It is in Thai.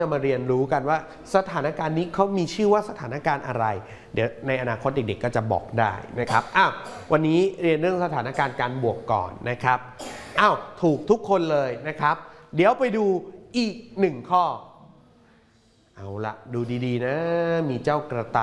จะมาเรียนรู้กันว่าสถานการณ์นี้เขามีชื่อว่าสถานการณ์อะไรเดี๋ยวในอนาคตเด็กๆก็จะบอกได้นะครับวันนี้เรียนเรื่องสถานการณ์การบวกก่อนนะครับถูกทุกคนเลยนะครับเดี๋ยวไปดูอีก1 ข้อเอาละดูดีๆนะมีเจ้ากระต่าย